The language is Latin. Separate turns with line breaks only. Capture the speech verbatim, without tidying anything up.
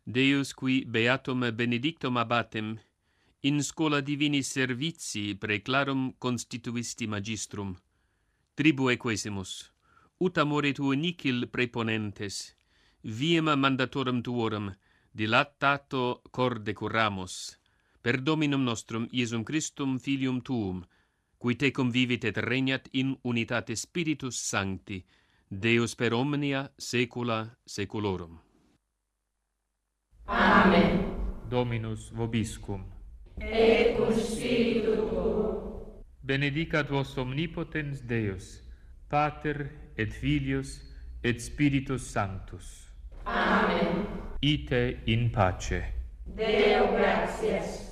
Deus qui beatum benedictum abbatem, in schola divinis servitii praeclarum constituisti magistrum, tribue quesimus, ut amore tuo nicil preponentes, viam mandatorum tuorum dilatato corde curamus, per Dominum nostrum Iesum Christum filium tuum, qui tecum vivit et regnat in unitate Spiritus Sancti, Deus per omnia saecula saeculorum.
Amen.
Dominus vobiscum.
Et cum spiritu tuo.
Benedicat vos omnipotens Deus, Pater et Filius et Spiritus Sanctus.
Amen.
Ite in pace.
Deo gratias.